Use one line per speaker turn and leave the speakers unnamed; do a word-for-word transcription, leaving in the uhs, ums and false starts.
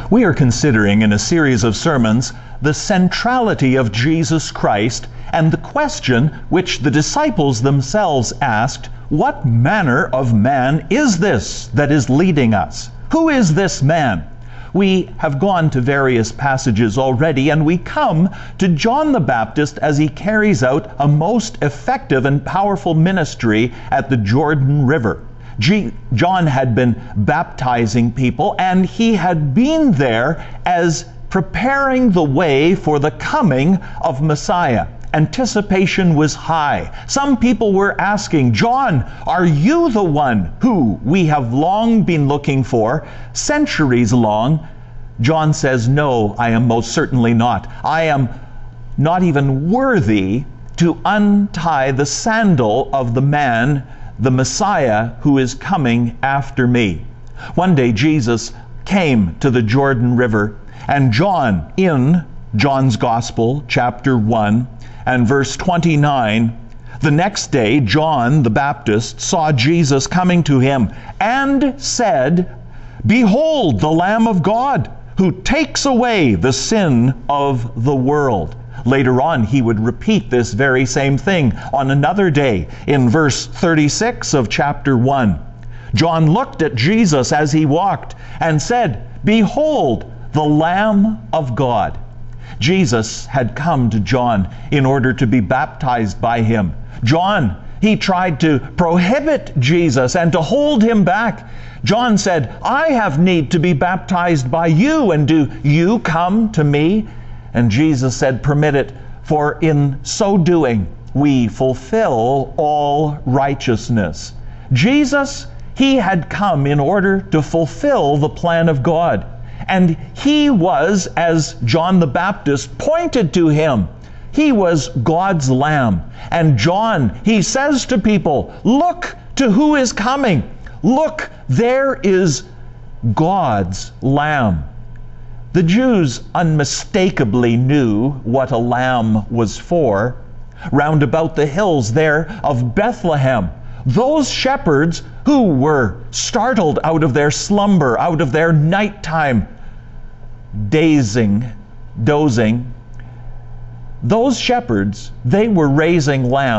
We are considering in a series of sermons the centrality of Jesus Christ and the question which the disciples themselves asked, what manner of man is this that is leading us? Who is this man? We have gone to various passages already, and we come to John the Baptist as he carries out a most effective and powerful ministry at the Jordan River. G- John had been baptizing people, and he had been there as preparing the way for the coming of Messiah. Anticipation was high. Some people were asking, John, are you the one who we have long been looking for, centuries long? John says, no, I am most certainly not. I am not even worthy to untie the sandal of the man, the Messiah, who is coming after me. One day Jesus came to the Jordan River, and John, in John's Gospel, chapter one, and verse twenty-nine, the next day John the Baptist saw Jesus coming to him and said, behold the Lamb of God, who takes away the sin of the world. Later on, he would repeat this very same thing on another day in verse thirty-six of chapter one. John looked at Jesus as he walked and said, behold the Lamb of God. Jesus had come to John in order to be baptized by him. John, he tried to prohibit Jesus and to hold him back. John said, I have need to be baptized by you, and do you come to me? And Jesus said, permit it, for in so doing we fulfill all righteousness. Jesus, he had come in order to fulfill the plan of God. And he was, as John the Baptist pointed to him, he was God's Lamb. And John, he says to people, look to who is coming. Look, there is God's Lamb. The Jews unmistakably knew what a lamb was for. Round about the hills there of Bethlehem, those shepherds who were startled out of their slumber, out of their nighttime dazing, dozing, those shepherds, they were raising lambs.